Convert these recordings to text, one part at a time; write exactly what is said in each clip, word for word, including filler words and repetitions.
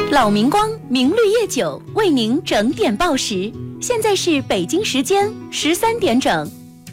老明光明绿叶酒为您整点报时，现在是北京时间十三点整。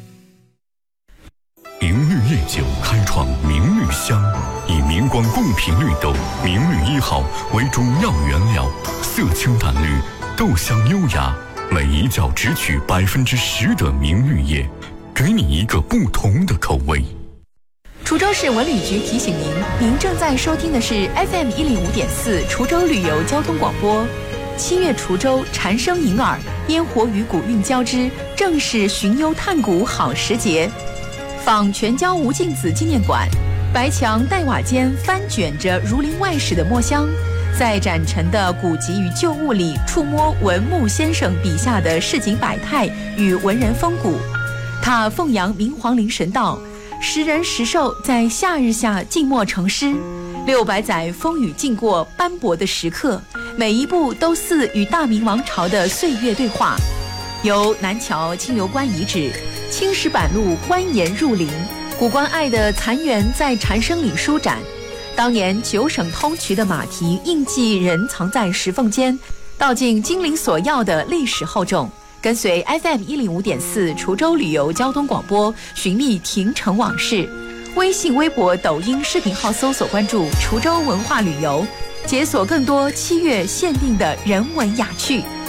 明绿叶酒开创明绿香，以明光贡品绿豆明绿一号为主要原料，色清淡绿，豆香优雅，每一窖只取百分之十的明绿叶，给你一个不同的口味。 滁州市文旅局提醒您，您正在收听的是 F M 一零五点四滁州旅游交通广播。七月滁州蝉声迎耳，烟火与古韵交织，正是寻幽探古好时节。仿全椒吴敬梓纪念馆，白墙黛瓦间翻卷着儒林外史的墨香，在展陈的古籍与旧物里触摸文牧先生笔下的市井百态与文人风骨。他奉扬明皇陵神道，时人时兽在夏日下静默成诗，六百载风雨经过斑驳的时刻，每一步都似与大明王朝的岁月对话。由南桥清流关遗址、青石板路蜿蜒入林，古关爱的残垣在蝉声里舒展。当年九省通衢的马蹄印记仍藏在石缝间，道尽金陵索要的历史厚重。跟随 F M 一零五点四滁州旅游交通广播，寻觅亭城往事。微信、微博、抖音视频号搜索关注滁州文化旅游，解锁更多七月限定的人文雅趣。